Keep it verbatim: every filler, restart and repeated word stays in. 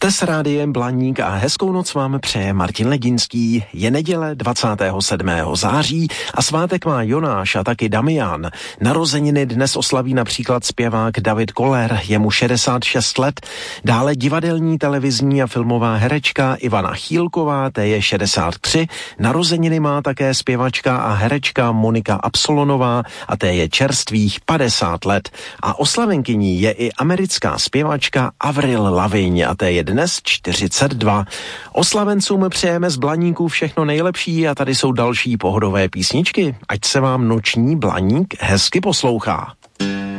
Jste s rádiem Blaník a hezkou noc vám přeje Martin Ledinský. Je neděle dvacátého sedmého září a svátek má Jonáš a taky Damian. Narozeniny dnes oslaví například zpěvák David Koller, je mu šedesát šest let. Dále divadelní, televizní a filmová herečka Ivana Chýlková, té je šedesát tři. Narozeniny má také zpěvačka a herečka Monika Absolonová a té je čerstvých padesát let. A oslavenkyní je i americká zpěvačka Avril Lavigne a té je dnes čtyřicet dva. Oslavencům přejeme z Blaníku všechno nejlepší a tady jsou další pohodové písničky. Ať se vám noční Blaník hezky poslouchá.